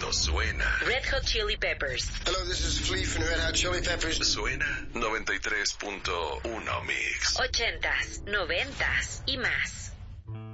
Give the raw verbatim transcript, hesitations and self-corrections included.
Esto suena. Red Hot Chili Peppers. Hello, this is Flea from Red Hot Chili Peppers. Suena noventa y tres punto uno Mix. Ochentas, noventas y más.